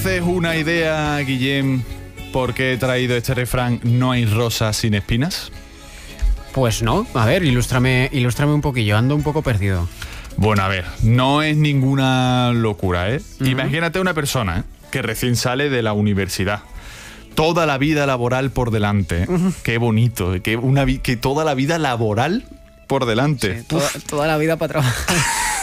¿Haces una idea, Guillem, por qué he traído este refrán "no hay rosas sin espinas"? Pues no, a ver, ilústrame un poquillo, ando un poco perdido. Bueno, a ver, no es ninguna locura, ¿eh? Imagínate una persona que recién sale de la universidad. Toda la vida laboral por delante. Qué bonito, que toda la vida laboral por delante. Sí, toda la vida para trabajar.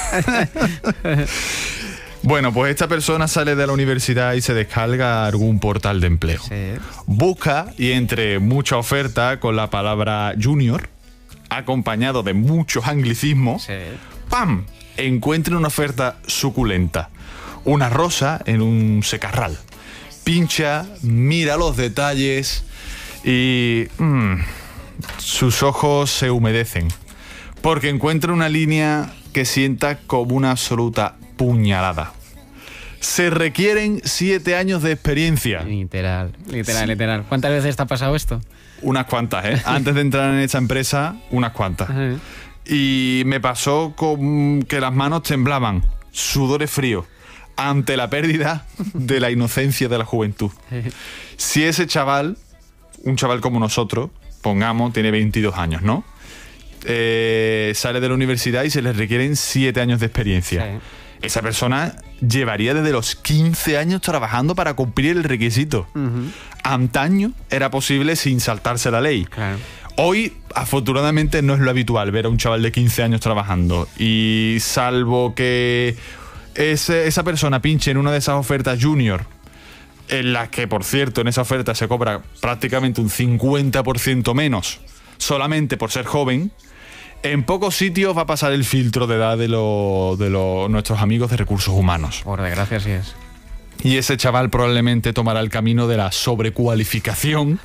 Bueno, pues esta persona sale de la universidad y se descarga algún portal de empleo. Sí. Busca y entre mucha oferta con la palabra junior, acompañado de muchos anglicismos, Sí. ¡pam!, encuentra una oferta suculenta. Una rosa en un secarral. Pincha, mira los detalles y sus ojos se humedecen. Porque encuentra una línea que sienta como una absoluta puñalada. Se requieren 7 años de experiencia. Literal. ¿Cuántas veces te ha pasado esto? Unas cuantas, ¿eh? Antes de entrar en esta empresa, unas cuantas. Ajá. Y me pasó con que las manos temblaban, sudores fríos, ante la pérdida de la inocencia de la juventud. Si ese chaval, un chaval como nosotros, pongamos, tiene 22 años, ¿no? Sale de la universidad y se le requieren 7 años de experiencia. Sí. Esa persona llevaría desde los 15 años trabajando para cumplir el requisito. Antaño era posible sin saltarse la ley. Claro. Hoy, afortunadamente, no es lo habitual ver a un chaval de 15 años trabajando. Y salvo que esa persona pinche en una de esas ofertas junior, en las que, por cierto, en esa oferta se cobra prácticamente un 50% menos, solamente por ser joven, en pocos sitios va a pasar el filtro de edad de nuestros amigos de recursos humanos. Por desgracia sí es. Y ese chaval probablemente tomará el camino de la sobrecualificación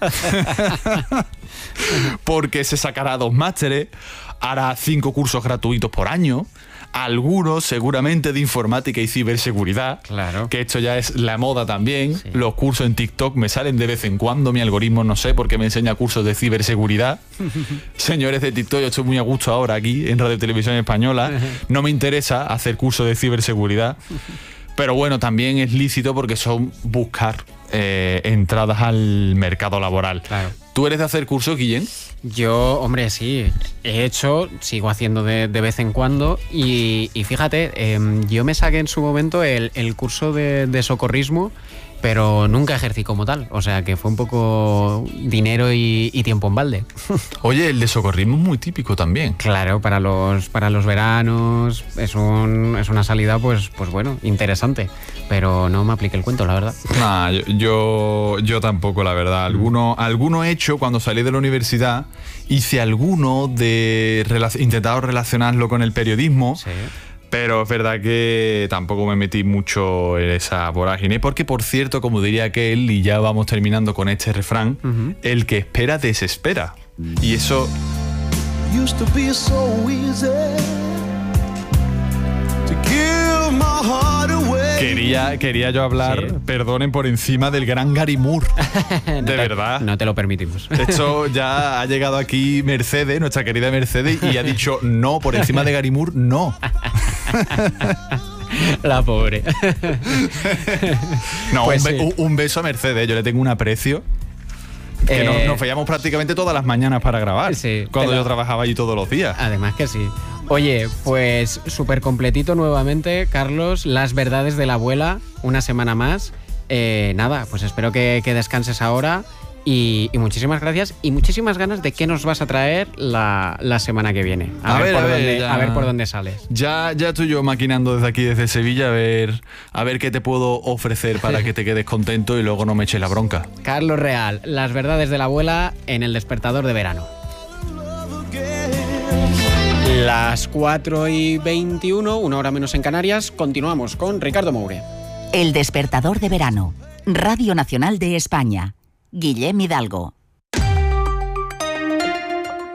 porque se sacará 2 másteres, hará 5 cursos gratuitos por año, algunos seguramente de informática y ciberseguridad, Claro. que esto ya es la moda también. Sí. Los cursos en TikTok me salen de vez en cuando, mi algoritmo no sé por qué me enseña cursos de ciberseguridad. Señores de TikTok, yo estoy muy a gusto ahora aquí en Radio Televisión Española, no me interesa hacer cursos de ciberseguridad. Pero bueno, también es lícito porque son buscar entradas al mercado laboral. Claro. ¿Tú eres de hacer cursos, Guillén? Yo, hombre, sí, he hecho, sigo haciendo de vez en cuando y fíjate, yo me saqué en su momento el curso de socorrismo, pero nunca ejercí como tal, o sea que fue un poco dinero y tiempo en balde. Oye, el de socorrismo es muy típico también. Claro, para los veranos es una salida pues bueno, interesante, pero no me apliqué el cuento, la verdad. Nah, yo tampoco, la verdad. Alguno he hecho cuando salí de la universidad, hice alguno intentado relacionarlo con el periodismo. Sí. Pero es verdad que tampoco me metí mucho en esa vorágine, porque, por cierto, como diría aquel, y ya vamos terminando con este refrán, el que espera desespera. Y eso... Used to be so easy to give my heart away. Quería yo hablar, Sí. perdonen por encima, del gran Gary Moore. De verdad. No te lo permitimos. Esto ya ha llegado aquí Mercedes, nuestra querida Mercedes, y ha dicho no, por encima de Gary Moore, no. La pobre. No, Pues sí. un beso a Mercedes, yo le tengo un aprecio. Que nos veíamos prácticamente todas las mañanas para grabar, Sí, cuando yo trabajaba allí todos los días. Además que sí. Oye, pues súper completito nuevamente, Carlos, las verdades de la abuela, una semana más. Nada, pues espero que descanses ahora y muchísimas gracias y muchísimas ganas de qué nos vas a traer la semana que viene. A ver por dónde sales. Ya estoy yo maquinando desde aquí, desde Sevilla, a ver qué te puedo ofrecer para que te quedes contento y luego no me eches la bronca. Carlos Real, las verdades de la abuela en El Despertador de Verano. Las 4:21, 1 hora menos en Canarias, continuamos con Ricardo Moure. El Despertador de Verano, Radio Nacional de España. Guillem Hidalgo.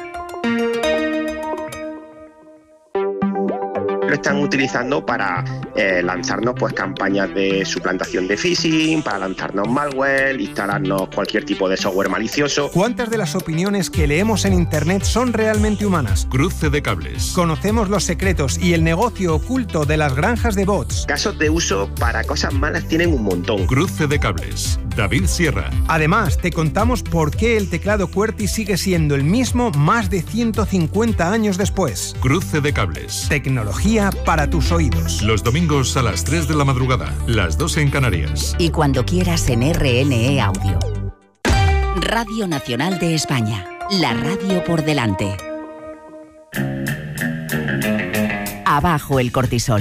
Lo están utilizando para lanzarnos pues campañas de suplantación de phishing, para lanzarnos malware, instalarnos cualquier tipo de software malicioso. ¿Cuántas de las opiniones que leemos en Internet son realmente humanas? Cruce de cables. Conocemos los secretos y el negocio oculto de las granjas de bots. Casos de uso para cosas malas tienen un montón. Cruce de cables. David Sierra. Además, te contamos por qué el teclado QWERTY sigue siendo el mismo más de 150 años después. Cruce de cables. Tecnología para tus oídos. Los domingos a las 3 de la madrugada, las 2 en Canarias. Y cuando quieras en RNE Audio. Radio Nacional de España. La radio por delante. Abajo el cortisol.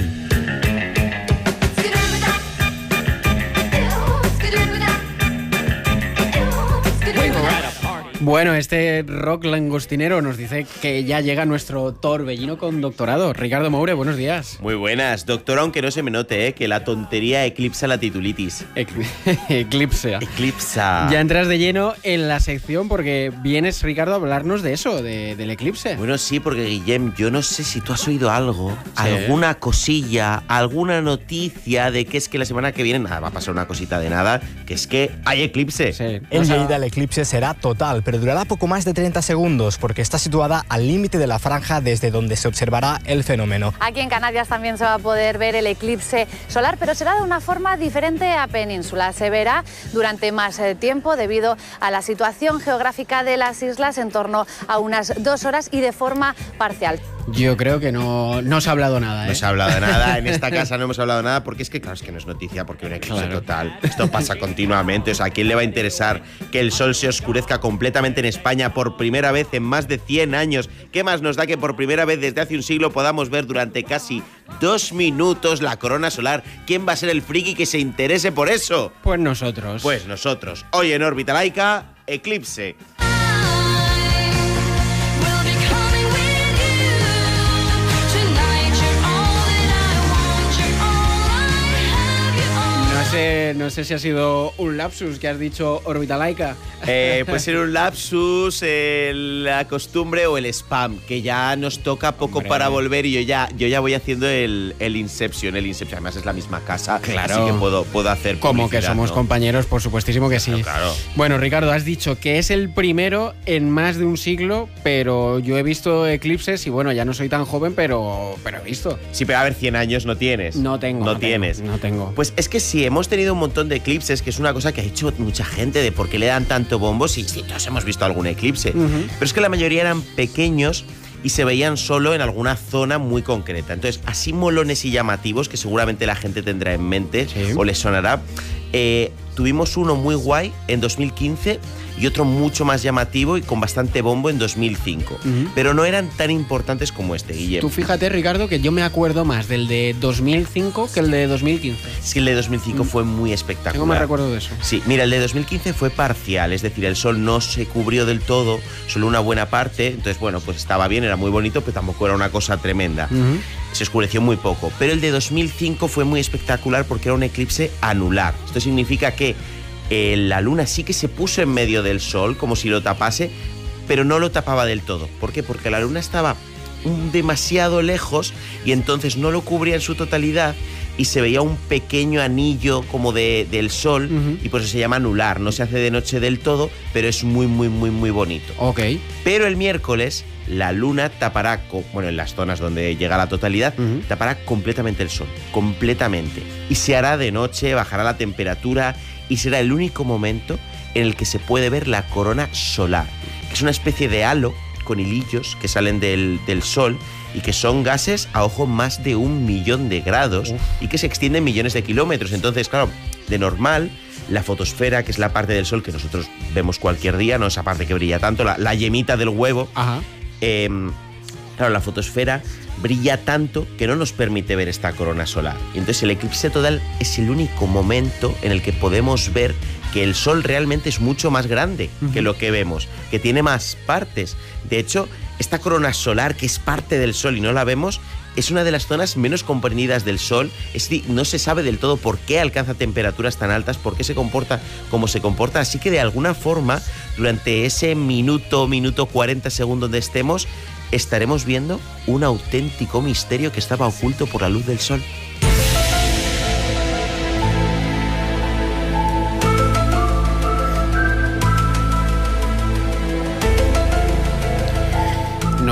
Bueno, este rock langostinero nos dice que ya llega nuestro torbellino con doctorado. Ricardo Moure, buenos días. Muy buenas, doctor, aunque no se me note, que la tontería eclipsa la titulitis. Eclipsa. Ya entras de lleno en la sección porque vienes, Ricardo, a hablarnos de eso, del eclipse. Bueno, sí, porque Guillem, yo no sé si tú has oído algo, alguna cosilla, alguna noticia de que es que la semana que viene, nada, va a pasar una cosita de nada, que es que hay eclipse. Sí. En Lleida el eclipse será total, pero durará poco más de 30 segundos porque está situada al límite de la franja desde donde se observará el fenómeno. Aquí en Canarias también se va a poder ver el eclipse solar, pero será de una forma diferente a Península. Se verá durante más tiempo debido a la situación geográfica de las islas, en torno a unas 2 horas y de forma parcial. Yo creo que no se ha hablado nada, ¿eh? No se ha hablado nada, en esta casa no hemos hablado nada, porque es que, claro, es que no es noticia, porque un eclipse total, esto pasa continuamente, o sea, ¿a quién le va a interesar que el sol se oscurezca completamente en España por primera vez en más de 100 años? ¿Qué más nos da que por primera vez desde hace un siglo podamos ver durante casi 2 minutos la corona solar? ¿Quién va a ser el friki que se interese por eso? Pues nosotros. Pues nosotros. Hoy en Órbita Laica, eclipse. No sé si ha sido un lapsus que has dicho Órbita Laica. Puede ser un lapsus, la costumbre o el spam, que ya nos toca poco para volver y yo ya voy haciendo el Inception. Además es la misma casa, claro. Así que puedo hacer como que somos compañeros, por supuestísimo que sí. Claro. Bueno, Ricardo, has dicho que es el primero en más de un siglo, pero yo he visto eclipses y bueno, ya no soy tan joven, pero he visto. Sí, pero a ver, 100 años no tienes. No tengo. No tienes. No tengo. Pues es que sí, hemos tenido un montón de eclipses, que es una cosa que ha dicho mucha gente de por qué le dan tanto bombo. Sí, todos hemos visto algún eclipse. Pero es que la mayoría eran pequeños y se veían solo en alguna zona muy concreta. Entonces, así molones y llamativos, que seguramente la gente tendrá en mente o les sonará. Tuvimos uno muy guay en 2015 y otro mucho más llamativo y con bastante bombo en 2005. Pero no eran tan importantes como este, Guillermo. Tú fíjate, Ricardo, que yo me acuerdo más del de 2005 que el de 2015. Sí, el de 2005 fue muy espectacular. Tengo más recuerdo de eso. Sí, mira, el de 2015 fue parcial, es decir, el sol no se cubrió del todo, solo una buena parte. Entonces, bueno, pues estaba bien, era muy bonito, pero tampoco era una cosa tremenda. Se oscureció muy poco. Pero el de 2005 fue muy espectacular porque era un eclipse anular. Esto significa que la luna sí que se puso en medio del sol, como si lo tapase, pero no lo tapaba del todo. ¿Por qué? Porque la luna estaba demasiado lejos y entonces no lo cubría en su totalidad y se veía un pequeño anillo como del sol y por eso se llama anular. No se hace de noche del todo, pero es muy, muy, muy, muy bonito. Ok. Pero el miércoles la luna tapará, en las zonas donde llega la totalidad, tapará completamente el sol, completamente. Y se hará de noche, bajará la temperatura y será el único momento en el que se puede ver la corona solar, que es una especie de halo con hilillos que salen del sol y que son gases a ojo más de 1 millón de grados y que se extienden millones de kilómetros. Entonces, claro, de normal, la fotosfera, que es la parte del sol que nosotros vemos cualquier día, no esa parte que brilla tanto, la yemita del huevo, claro, la fotosfera brilla tanto que no nos permite ver esta corona solar. Y entonces el eclipse total es el único momento en el que podemos ver que el sol realmente es mucho más grande que lo que vemos, que tiene más partes. De hecho, esta corona solar, que es parte del sol y no la vemos, es una de las zonas menos comprendidas del sol. Es decir, no se sabe del todo por qué alcanza temperaturas tan altas, por qué se comporta como se comporta. Así que de alguna forma, durante ese minuto 40 segundos donde estemos, estaremos viendo un auténtico misterio que estaba oculto por la luz del sol.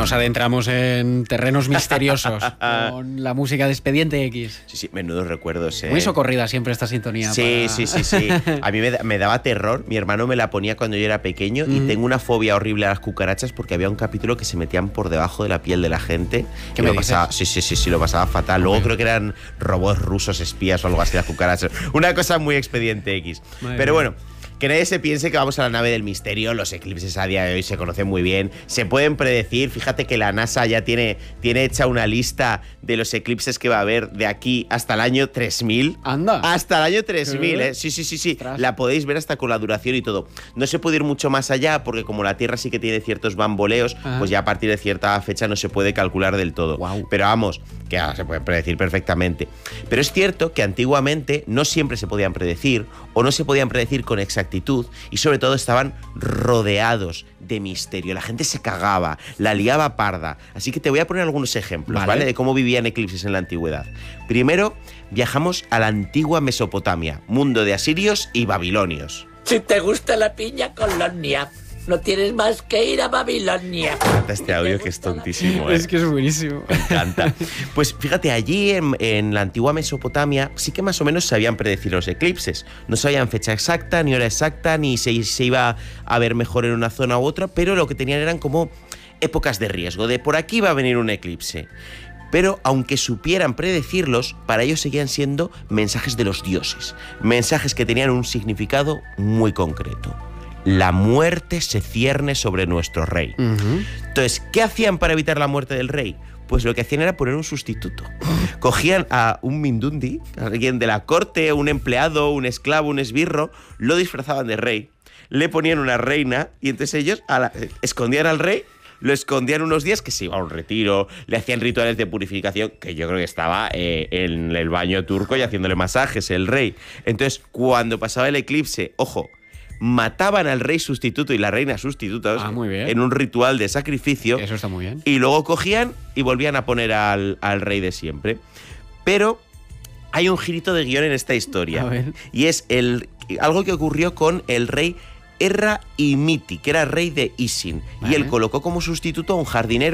Nos adentramos en terrenos misteriosos con la música de Expediente X. Sí, sí, menudos recuerdos, Muy socorrida siempre esta sintonía. Sí, sí. A mí me daba terror. Mi hermano me la ponía cuando yo era pequeño y tengo una fobia horrible a las cucarachas porque había un capítulo que se metían por debajo de la piel de la gente. ¿Qué me dices? Sí, lo pasaba fatal. Luego creo que eran robots rusos espías o algo así, las cucarachas. Una cosa muy Expediente X. Pero bueno, que nadie se piense que vamos a la nave del misterio. Los eclipses a día de hoy se conocen muy bien, se pueden predecir. Fíjate que la NASA ya tiene hecha una lista de los eclipses que va a haber de aquí hasta el año 3000. ¡Anda! Hasta el año 3000, ¿eh? Sí. Tras. La podéis ver hasta con la duración y todo. No se puede ir mucho más allá porque como la Tierra sí que tiene ciertos bamboleos, pues ya a partir de cierta fecha no se puede calcular del todo. Wow. Pero vamos, que se pueden predecir perfectamente. Pero es cierto que antiguamente no siempre se podían predecir o no se podían predecir con exactitud y sobre todo estaban rodeados de misterio. La gente se cagaba, la liaba parda. Así que te voy a poner algunos ejemplos, ¿vale? De cómo vivían eclipses en la antigüedad. Primero, viajamos a la antigua Mesopotamia, mundo de asirios y babilonios. Si te gusta la piña Colonia, no tienes más que ir a Babilonia. Me encanta este audio que es tontísimo, ¿eh? Es que es buenísimo. Me encanta. Pues fíjate, allí en la antigua Mesopotamia sí que más o menos sabían predecir los eclipses. No sabían fecha exacta, ni hora exacta, ni se iba a ver mejor en una zona u otra, pero lo que tenían eran como épocas de riesgo, de por aquí va a venir un eclipse. Pero aunque supieran predecirlos, para ellos seguían siendo mensajes de los dioses. Mensajes que tenían un significado muy concreto. La muerte se cierne sobre nuestro rey. Entonces, ¿qué hacían para evitar la muerte del rey? Pues lo que hacían era poner un sustituto. Cogían a un mindundi, a alguien de la corte, un empleado, un esclavo, un esbirro, lo disfrazaban de rey, le ponían una reina y entonces ellos escondían al rey, lo escondían unos días, que se iba a un retiro, le hacían rituales de purificación, que yo creo que estaba en el baño turco y haciéndole masajes el rey. Entonces, cuando pasaba el eclipse, ojo, mataban al rey sustituto y la reina sustituta en un ritual de sacrificio. Eso está muy bien. Y luego cogían y volvían a poner al rey de siempre. Pero hay un girito de guión en esta historia. A ver. Y es algo que ocurrió con el rey Erra-Imiti, que era rey de Isin. Vale. Y él colocó como sustituto a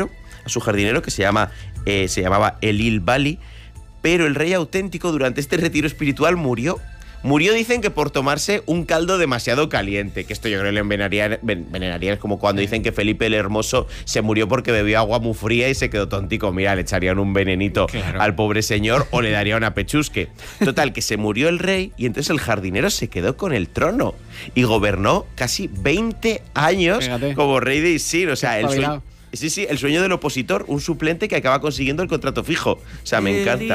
su jardinero que se llamaba Elil Bali. Pero el rey auténtico durante este retiro espiritual murió. Murió, dicen, que por tomarse un caldo demasiado caliente, que esto yo creo que le envenenaría. Es como cuando dicen que Felipe el Hermoso se murió porque bebió agua muy fría y se quedó tontico. Mira, le echarían un venenito al pobre señor o le daría una pechusque. Total, que se murió el rey y entonces el jardinero se quedó con el trono y gobernó casi 20 años como rey de Isin. O sea, el sueño del opositor, un suplente que acaba consiguiendo el contrato fijo. O sea, me encanta.